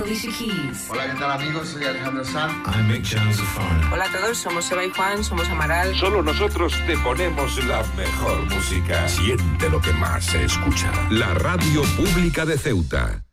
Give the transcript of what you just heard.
Alicia Keys. Hola, ¿qué tal, amigos? Soy Alejandro Sanz. I'm Mick Jones of Foreigner. Hola a todos, somos Eva y Juan, somos Amaral. Solo nosotros te ponemos la mejor música. Siente lo que más se escucha. La radio pública de Ceuta.